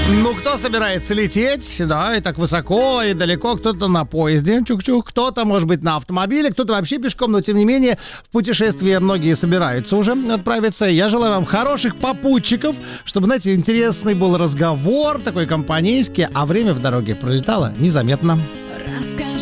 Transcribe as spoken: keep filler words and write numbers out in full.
Ну, кто собирается лететь, да, и так высоко, и далеко, кто-то на поезде, чук-чук, кто-то, может быть, на автомобиле, кто-то вообще пешком, но, тем не менее, в путешествие многие собираются уже отправиться. Я желаю вам хороших попутчиков, чтобы, знаете, интересный был разговор, такой компанейский, а время в дороге пролетало незаметно. Расскажи.